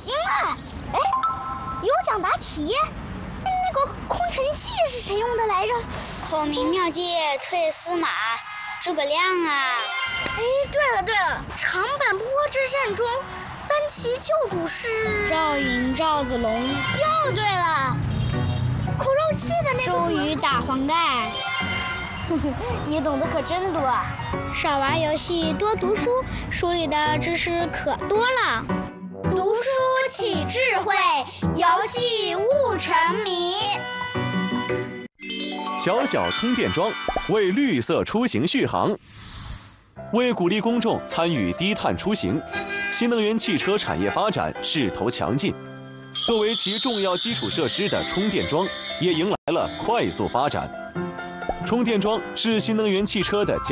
赢了！哎，有奖答题。那个空城计是谁用的来着？ 孔明妙计退司马，诸葛亮啊！ 哎，对了，长坂坡之战中，单骑救主是赵云、赵子龙。 又对了，苦肉计的那个周瑜打黄盖。 你懂得可真多啊！ 少玩游戏，多读书，书里的知识可多了。 读书启智慧，游戏悟沉迷。 小小充电桩为绿色出行续航。为鼓励公众参与低碳出行，新能源汽车产业发展势头强劲。作为其重要基础设施的充电桩，也迎来了快速发展。充电桩是新能源汽车的